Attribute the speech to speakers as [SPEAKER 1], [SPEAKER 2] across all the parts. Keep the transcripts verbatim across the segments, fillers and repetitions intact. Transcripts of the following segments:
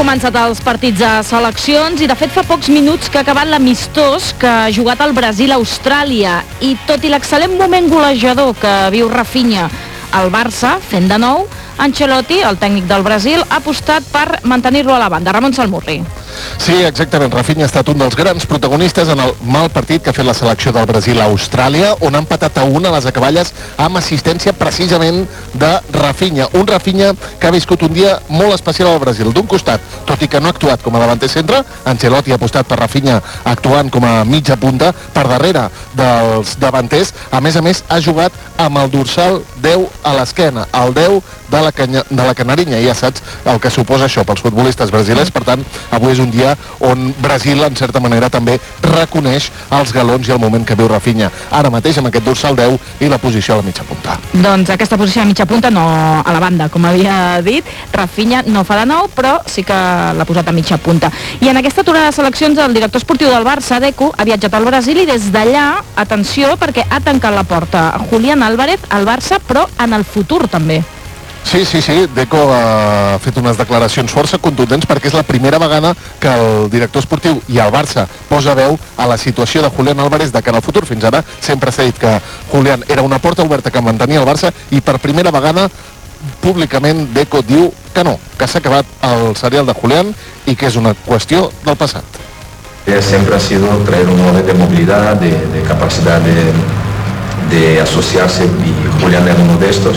[SPEAKER 1] començat els partits de seleccions i de fet fa pocs minuts que ha acabat l'amistós que ha jugat el Brasil a Austràlia i tot i l'excel·lent moment golejador que viu Rafinha al Barça, fent de nou, Ancelotti, el tècnic del Brasil, ha apostat per mantenir-lo a la banda. Ramon Salmurri.
[SPEAKER 2] Sí, exactament. Rafinha ha estat un dels grans protagonistes en el mal partit que ha fet la selecció del Brasil a Austràlia, on ha empatat a una a les acaballes amb assistència precisament de Rafinha. Un Rafinha que ha viscut un dia molt especial al Brasil. D'un costat, tot i que no ha actuat com a davanter centre, Ancelotti ha apostat per Rafinha actuant com a mitja punta per darrere dels davanters. A més a més, ha jugat amb el dorsal deu a l'esquena, el deu de la, canya, de la Canarinya. Ja saps el que suposa això pels futbolistes brasilers. Per tant, avui és un dia on Brasil, en certa manera, també reconeix els galons i el moment que viu Rafinha. Ara mateix amb aquest dorsal deu i la posició a la mitja punta.
[SPEAKER 1] Doncs aquesta posició a mitja punta, no a la banda, com havia dit. Rafinha no fa de nou, però sí que l'ha posat a mitja punta. I en aquesta aturada de seleccions, el director esportiu del Barça, Deco, ha viatjat al Brasil i des d'allà, atenció, perquè ha tancat la porta a Julián Álvarez al Barça, però en el futur també.
[SPEAKER 2] Sí, sí, sí, Deco ha fet unes declaracions força contundents perquè és la primera vegada que el director esportiu i el Barça posa veu a la situació de Julián Álvarez de cara al futur. Fins ara sempre s'ha dit que Julián era una porta oberta que mantenia el Barça i per primera vegada públicament Deco diu que no, que s'ha acabat el serial de Julián y que es una cuestión del pasado.
[SPEAKER 3] Siempre ha sido traer un nueve de movilidad, de, de capacidad de, de asociarse, y Julián era uno de estos.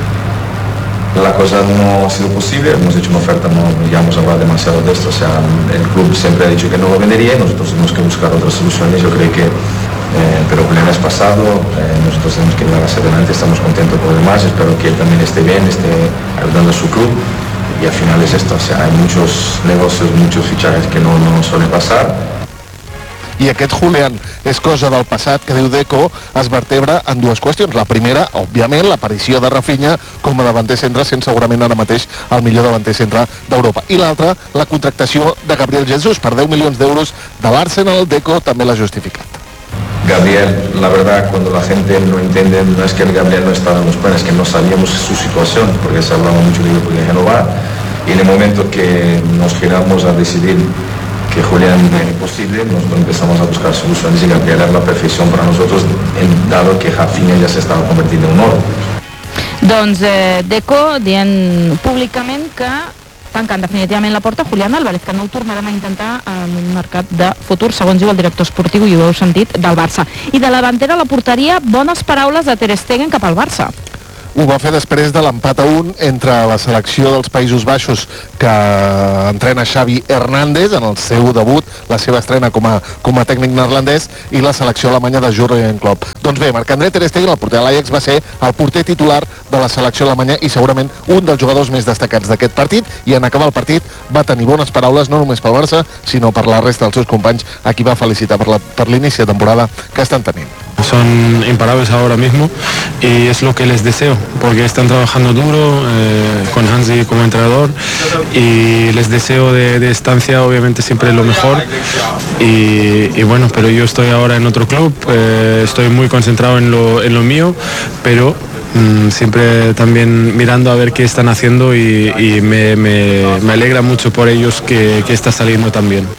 [SPEAKER 3] La cosa no ha sido posible, hemos hecho una oferta, no ya hemos hablado demasiado de esto, o sea, el club siempre ha dicho que no lo vendería y nosotros tenemos que buscar otras soluciones. Yo creo que, eh, pero Julián es pasado, eh, nosotros tenemos que llevar hacia adelante, estamos contentos por lo demás, espero que él también esté bien, esté ayudando a su club. Y al final es esto, o sea, hay muchos negocios, muchos fichajes que no, no suelen pasar.
[SPEAKER 2] I aquest Julián és cosa del passat que diu Deco es vertebra en dues qüestions. La primera, òbviament, l'aparició de Rafinha com a davanter centre, sent segurament ara mateix el millor davanter centre d'Europa. I l'altra, la contractació de Gabriel Jesús per deu milions d'euros de l'Arsenal. Deco també l'ha justificat.
[SPEAKER 3] Gabriel, la verdad, cuando la gente no entiende, no es que el Gabriel no estaba en los planes, es que no sabíamos su situación, porque se hablaba mucho de que podía renovar, y en el momento que nos giramos a decidir que Julián era imposible, nosotros empezamos a buscar soluciones y Gabriel era la perfección para nosotros, dado que Rafinha ya se estaba convirtiendo en un oro.
[SPEAKER 1] Doncs eh, Deco dient públicament que tancant definitivament la porta Julián Álvarez, que no ho tornarem a intentar en un mercat de futur, segons diu el director esportiu, i ho heu sentit, del Barça. I de la davantera a la porteria, bones paraules de Ter Stegen cap al Barça.
[SPEAKER 2] Ho va fer després de l'empat a un entre la selecció dels Països Baixos que entrena Xavi Hernández en el seu debut, la seva estrena com a, com a tècnic neerlandès, i la selecció alemanya de Jürgen Klopp. Doncs bé, Marc-André Ter Stegen, el porter de l'Ajax, va ser el porter titular de la selecció alemanya i segurament un dels jugadors més destacats d'aquest partit, i en acabar el partit va tenir bones paraules no només pel Barça, sinó per la resta dels seus companys, a qui va felicitar per la, per l'inici de temporada que estan tenint.
[SPEAKER 4] Son imparables ahora mismo y es lo que les deseo, porque están trabajando duro eh, con Hansi como entrenador, y les deseo de, de estancia obviamente siempre lo mejor, y, y bueno, pero yo estoy ahora en otro club, eh, estoy muy concentrado en lo, en lo mío, pero mm, siempre también mirando a ver qué están haciendo, y, y me, me, me alegra mucho por ellos que, que está saliendo tan bien.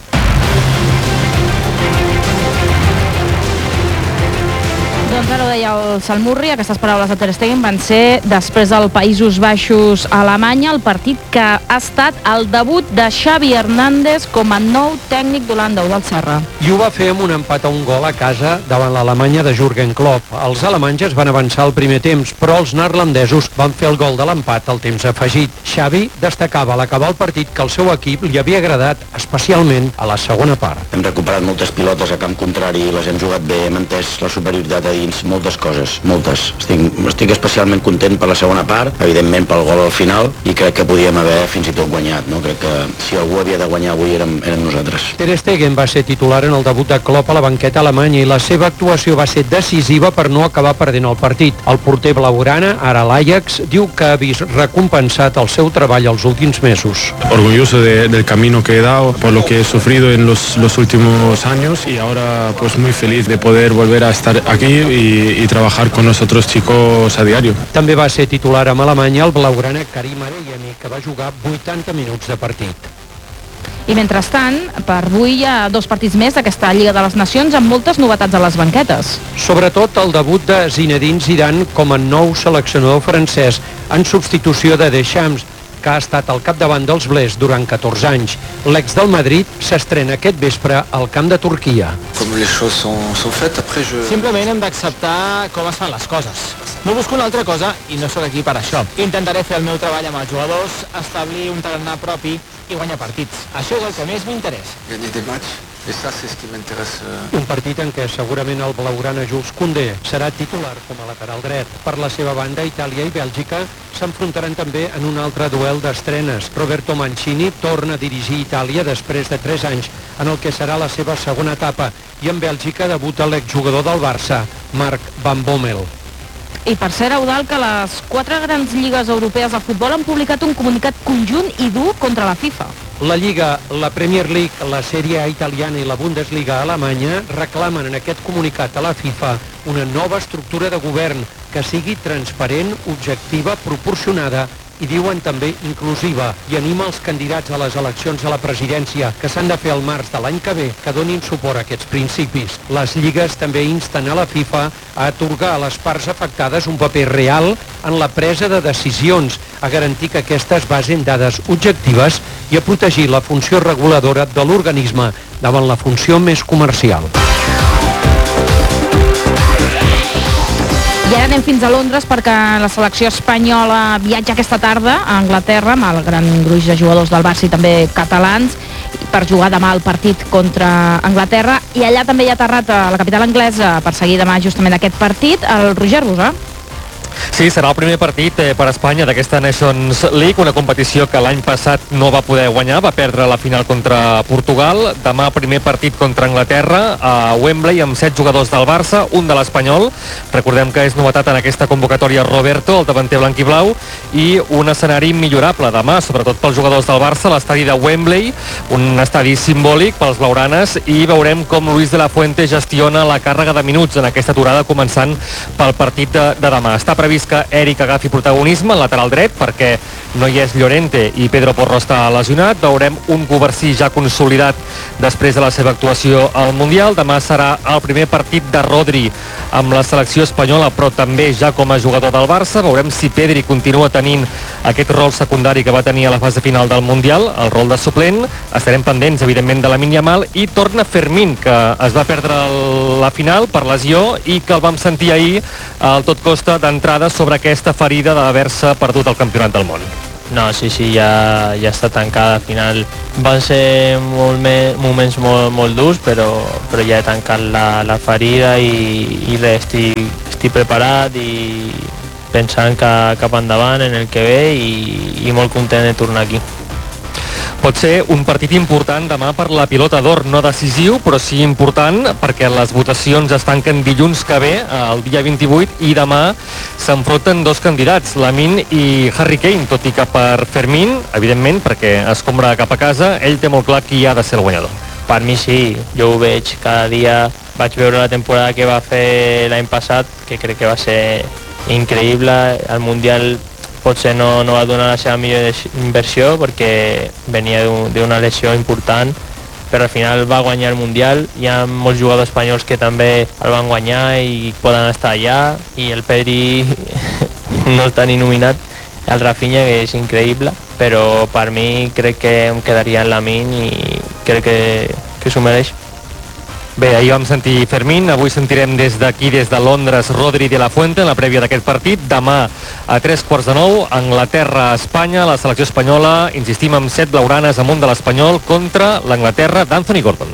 [SPEAKER 1] El Salmurri, aquestes paraules de Ter Stegen van ser després del Països Baixos a Alemanya, el partit que ha estat el debut de Xavi Hernández com a nou tècnic d'Holanda, del Serra.
[SPEAKER 5] I ho va fer amb un empat a un gol a casa davant l'Alemanya de Jürgen Klopp. Els alemanys es van avançar al primer temps, però els neerlandesos van fer el gol de l'empat al temps afegit. Xavi destacava a l'acabar el partit que el seu equip li havia agradat especialment a la segona part.
[SPEAKER 6] Hem recuperat moltes pilotes a camp contrari, les hem jugat bé, hem entès la superioritat a dins, moltes coses, moltes. Estic, estic especialment content per la segona part, evidentment pel gol al final, i crec que podíem haver fins i tot guanyat, no? Crec que si algú havia de guanyar avui érem, érem nosaltres.
[SPEAKER 5] Ter Stegen va ser titular en el debut de Klopp a la banqueta alemanya i la seva actuació va ser decisiva per no acabar perdent el partit. El porter blaugrana, ara l'Ajax, diu que ha vist recompensat el seu treball els últims mesos.
[SPEAKER 4] Orgulloso de, del camino que he dado, por lo que he sufrido en los, los últimos años, y ahora pues muy feliz de poder volver a estar aquí y, y trabajar con los otros chicos a diario.
[SPEAKER 5] També va ser titular amb Alemanya el blaugrana Karim Adeyemi, que va jugar vuitanta minuts de partit.
[SPEAKER 1] I mentrestant, per avui hi ha dos partits més d'aquesta Lliga de les Nacions amb moltes novetats a les banquetes.
[SPEAKER 5] Sobretot el debut de Zinedine Zidane com a nou seleccionador francès en substitució de Deschamps, que ha estat al capdavant dels Blers durant catorze anys. L'ex del Madrid s'estrena aquest vespre al camp de Turquia.
[SPEAKER 7] Simplement hem d'acceptar com es fan les coses. No busco una altra cosa i no sóc aquí per això. Intentaré fer el meu treball amb els jugadors, establir un tarannà propi i guanyar partits. Això és el que més m'interessa.
[SPEAKER 5] Un partit en què segurament el blaugrana Jules Koundé serà titular com a lateral dret. Per la seva banda, Itàlia i Bèlgica s'enfrontaran també en un altre duel d'estrenes. Roberto Mancini torna a dirigir Itàlia després de tres anys, en el que serà la seva segona etapa, i en Bèlgica debuta l'exjugador del Barça, Marc Van Bommel.
[SPEAKER 1] I per cert, Eudald, que les quatre grans lligues europees de futbol han publicat un comunicat conjunt i dur contra la FIFA.
[SPEAKER 5] La Lliga, la Premier League, la Sèrie A italiana i la Bundesliga alemanya reclamen en aquest comunicat a la FIFA una nova estructura de govern que sigui transparent, objectiva, proporcionada i diuen també inclusiva, i anima els candidats a les eleccions a la presidència, que s'han de fer al març de l'any que ve, que donin suport a aquests principis. Les lligues també insten a la FIFA a atorgar a les parts afectades un paper real en la presa de decisions, a garantir que aquestes basen dades objectives i a protegir la funció reguladora de l'organisme davant la funció més comercial.
[SPEAKER 1] I ara anem fins a Londres perquè la selecció espanyola viatja aquesta tarda a Anglaterra amb el gran gruix de jugadors del Barça i també catalans per jugar demà el partit contra Anglaterra, i allà també hi ha aterrat a la capital anglesa per seguir demà justament aquest partit el Roger Rosà.
[SPEAKER 8] Sí, serà el primer partit eh, per Espanya d'aquesta Nations League, una competició que l'any passat no va poder guanyar, va perdre la final contra Portugal. Demà primer partit contra Anglaterra a Wembley amb set jugadors del Barça, un de l'Espanyol. Recordem que és novetat en aquesta convocatòria Roberto, el davanter blanquiblau, i un escenari millorable demà, sobretot pels jugadors del Barça, l'estadi de Wembley, un estadi simbòlic pels blaugranes, i veurem com Luis de la Fuente gestiona la càrrega de minuts en aquesta aturada, començant pel partit de, de demà. Està previst que Eric agafi protagonisme al lateral dret perquè no hi és Llorente i Pedro Porro està lesionat. Veurem un Covarsí ja consolidat després de la seva actuació al Mundial. Demà serà el primer partit de Rodri amb la selecció espanyola, però també ja com a jugador del Barça. Veurem si Pedri continua tenint aquest rol secundari que va tenir a la fase final del Mundial, el rol de suplent. Estarem pendents, evidentment, de Lamine Yamal, i torna Fermín, que es va perdre la final per lesió i que el vam sentir ahir al Tot Costa d'entrada sobre aquesta ferida d'haver-se perdut el campionat del món.
[SPEAKER 9] No, sí, sí, ja, ja està tancada. Al final van ser molt me, moments molt, molt durs, però, però ja he tancat la, la ferida i, i res, estic, estic preparat i pensant que, cap endavant en el que ve i, i molt content de tornar aquí.
[SPEAKER 8] Pot ser un partit important demà per la pilota d'or, no decisiu, però sí important perquè les votacions es tanquen dilluns que ve, el dia vint-i-vuit, i demà s'enfronten dos candidats, Lamine i Harry Kane, tot i que per Fermín, evidentment, perquè escombra cap a casa, ell té molt clar qui ha de ser el guanyador.
[SPEAKER 9] Per mi sí, jo ho veig cada dia, vaig veure la temporada que va fer l'any passat, que crec que va ser increïble, el Mundial potser no, no va donar la seva millor inversió perquè venia d'una lesió important, però al final va guanyar el Mundial. Hi ha molts jugadors espanyols que també el van guanyar i poden estar allà, i el Pedri no està ni nominat, el Rafinha, que és increïble, però per mi crec que em quedaria en Lamine i crec que, que s'ho mereix.
[SPEAKER 8] Bé, ahir vam sentir Fermín, avui sentirem des d'aquí, des de Londres, Rodri de la Fuente en la prèvia d'aquest partit. Demà a tres quarts de nou, Anglaterra-Espanya, la selecció espanyola, insistim, amb set blaugranes amunt de l'Espanyol contra l'Anglaterra d'Anthony Gordon.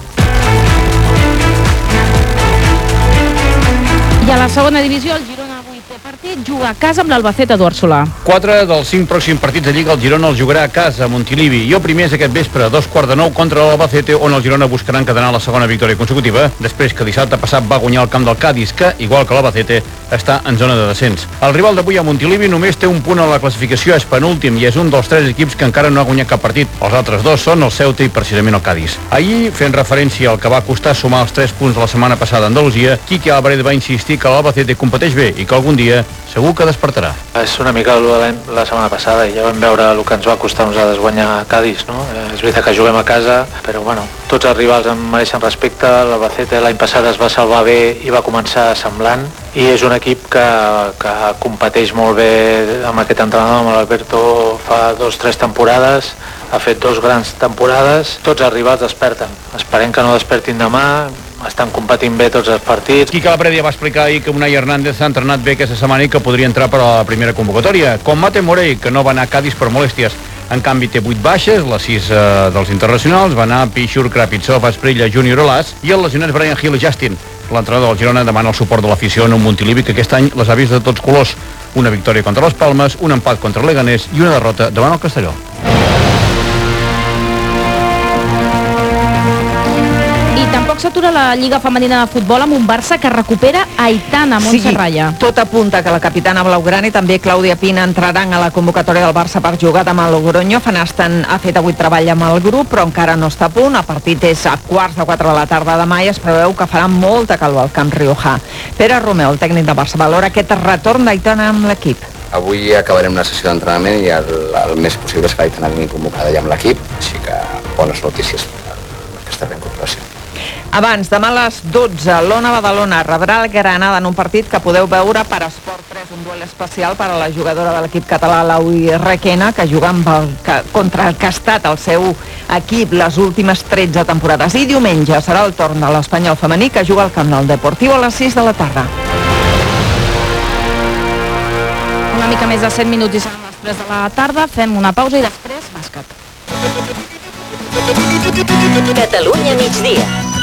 [SPEAKER 1] I a la segona divisió, el Girona avui té partit, juga a casa amb l'Albacete d'Eduard Solà.
[SPEAKER 10] Quatre dels cinc pròxims partits de Lliga el Girona el jugarà a casa, a Montilivi. I el primer és aquest vespre, a dos quarts de nou, contra l'Albacete, on el Girona buscarà encadenar la segona victòria consecutiva, després que dissabte passat va guanyar el camp del Cádiz, que, igual que l'Albacete, està en zona de descens. El rival d'avui a Montilivi només té un punt a la classificació, és penúltim, i és un dels tres equips que encara no ha guanyat cap partit. Els altres dos són el Ceuta i precisament el Cádiz. Ahir, fent referència al que va costar sumar els tres punts de la setmana passada a Andalusia, Quique Álvarez va insistir que l'Albacete competeix bé i que algun dia segur que despertarà.
[SPEAKER 11] És una mica el de la setmana passada i ja vam veure el que ens va costar a nosaltres guanyar a Cádiz, no? És veritat que juguem a casa, però bueno, tots els rivals em mereixen respecte. L'Albacete l'any passat es va salvar bé i va començar semblant, i és un equip que, que competeix molt bé amb aquest entrenador, amb l'Alberto, fa dos o tres temporades, ha fet dos grans temporades. Tots els rivals desperten, esperem que no despertin demà, estan competint bé tots els partits.
[SPEAKER 10] Quique Laprèdia va explicar ahir que Unai Hernández ha entrenat bé aquesta setmana i que podria entrar per a la primera convocatòria, com Mate Morey, que no va anar a Cádiz per molèsties. En canvi té vuit baixes, les sis eh, dels internacionals, va anar Pichur, Krapitsov, Asprilla, Junior Olàs i els lesionats Brian Hill i Justin. L'entrenador del Girona demana el suport de l'afició en un Montilivi que aquest any les ha vist de tots colors. Una victòria contra les Palmes, un empat contra el Leganés i una derrota davant el Castelló.
[SPEAKER 1] Tampoc s'atura la Lliga Femenina de Futbol amb un Barça que recupera Aitana Montserralla.
[SPEAKER 12] Sí, tot apunta que la capitana blaugrana i també Clàudia Pina entraran a la convocatòria del Barça per jugar demà a Logroño. Van Asten ha fet avui treball amb el grup, però encara no està a punt. El partit és a quarts de quatre de la tarda demà i es preveu que farà molta calor al Camp Riojà. Pere Romeu, el tècnic de Barça, valora aquest retorn d'Aitana amb l'equip.
[SPEAKER 13] Avui acabarem la sessió d'entrenament i el, el més possible és que Aitana vingui convocada ja amb l'equip, així que bones notícies per aquesta reincorporació.
[SPEAKER 12] Abans, demà a les dotze, l'Ona Badalona rebrà el Granada en un partit que podeu veure per Esport tres, un duel especial per a la jugadora de l'equip català, Laui Requena, que juga amb el, que, contra el que ha estat el seu equip les últimes tretze temporades. I diumenge serà el torn de l'Espanyol femení, que juga al Camp del Deportiu a les sis de la tarda.
[SPEAKER 1] Una mica més de set minuts i seran les tres de la tarda. Fem una pausa i després bàsquet.
[SPEAKER 14] Catalunya migdia.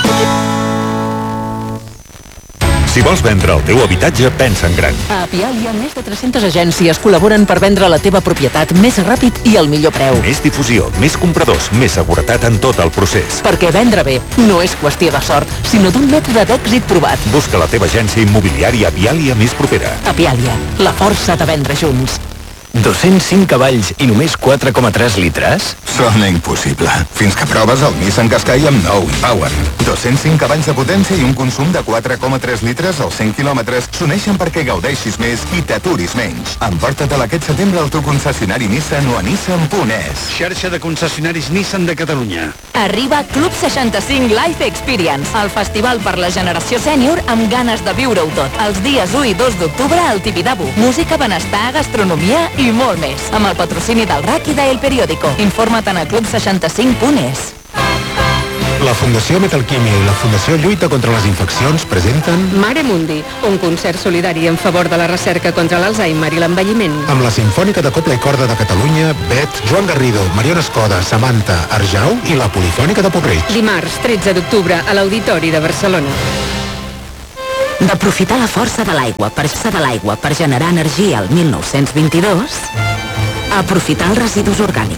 [SPEAKER 15] Si vols vendre el teu habitatge, pensa en gran.
[SPEAKER 14] A Pialia, més de tres-centes agències col·laboren per vendre la teva propietat més ràpid i al millor preu.
[SPEAKER 15] Més difusió, més compradors, més seguretat en tot el procés.
[SPEAKER 14] Perquè vendre bé no és qüestió de sort, sinó d'un mètode d'èxit provat.
[SPEAKER 15] Busca la teva agència immobiliària Pialia més propera.
[SPEAKER 14] A Pialia, la força de vendre junts.
[SPEAKER 16] dos-cents cinc cavalls i només quatre coma tres litres?
[SPEAKER 17] Sona impossible. Fins que proves el Nissan Qashqai amb nou Power. dos-cents cinc cavalls de potència i un consum de quatre coma tres litres als cent quilòmetres s'uneixen perquè gaudeixis més i t'aturis menys. Emporta-te'l aquest setembre al teu concessionari Nissan o a nissan punt es.
[SPEAKER 18] Xarxa de concessionaris Nissan de Catalunya.
[SPEAKER 14] Arriba Club seixanta-cinc Life Experience, el festival per la generació sènior amb ganes de viure-ho tot. Els dies u i dos d'octubre al Tibidabo. Música, benestar, gastronomia i molt més. Amb el patrocini del R A C i d'El Periódico. Informa't a club seixanta-cinc punt es.
[SPEAKER 19] La Fundació Metalquímia i la Fundació Lluita contra les Infeccions presenten
[SPEAKER 20] Mare Mundi, un concert solidari en favor de la recerca contra l'Alzheimer i l'envelliment.
[SPEAKER 19] Amb la Simfònica de Copla i Corda de Catalunya, Bet, Joan Garrido, Mariona Escoda, Samantha, Arjau i la Polifònica de Puig-reig.
[SPEAKER 20] Dimarts, tretze d'octubre, a l'Auditori de Barcelona.
[SPEAKER 14] D'aprofitar la força de l'aigua per, de l'aigua per generar energia al mil nou-cents vint-i-dos, a aprofitar els residus orgànics.